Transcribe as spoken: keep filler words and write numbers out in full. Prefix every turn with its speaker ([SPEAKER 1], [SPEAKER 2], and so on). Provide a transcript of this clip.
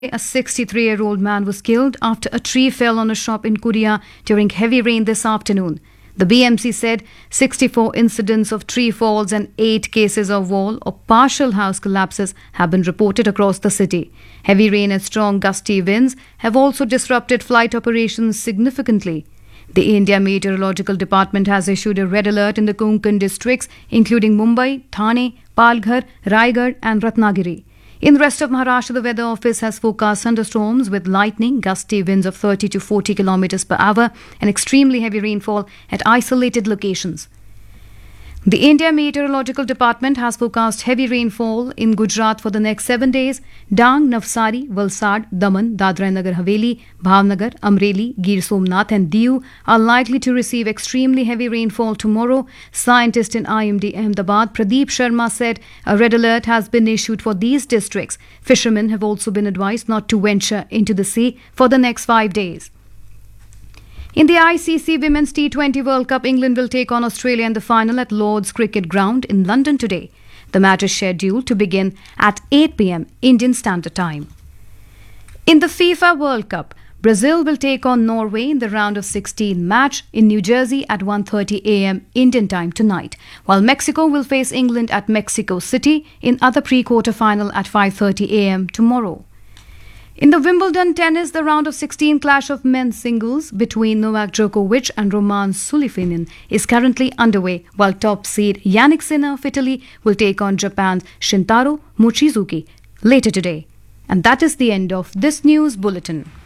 [SPEAKER 1] A sixty-three-year-old man was killed after a tree fell on a shop in Korea during heavy rain this afternoon. The B M C said sixty-four incidents of tree falls and eight cases of wall or partial house collapses have been reported across the city. Heavy rain and strong gusty winds have also disrupted flight operations significantly. The India Meteorological Department has issued a red alert in the Konkan districts, including Mumbai, Thane, Palghar, Raigad and Ratnagiri. In the rest of Maharashtra, the Weather Office has forecast thunderstorms with lightning, gusty winds of thirty to forty kilometers per hour and extremely heavy rainfall at isolated locations. The India Meteorological Department has forecast heavy rainfall in Gujarat for the next seven days. Dang, Navsari, Valsad, Daman, Dadra and Nagar Haveli, Bhavnagar, Amreli, Gir Somnath and Diu are likely to receive extremely heavy rainfall tomorrow. Scientist in I M D Ahmedabad, Pradeep Sharma, said a red alert has been issued for these districts. Fishermen have also been advised not to venture into the sea for the next five days. In the I C C Women's T twenty World Cup, England will take on Australia in the final at Lord's Cricket Ground in London today. The match is scheduled to begin at eight p m Indian Standard Time. In the FIFA World Cup, Brazil will take on Norway in the round of sixteen match in New Jersey at one thirty a m Indian Time tonight, while Mexico will face England at Mexico City in other pre-quarter final at five thirty a m tomorrow. In the Wimbledon tennis, the round of sixteen clash of men's singles between Novak Djokovic and Roman Sulifinin is currently underway, while top seed Yannick Sinner of Italy will take on Japan's Shintaro Mochizuki later today. And that is the end of this news bulletin.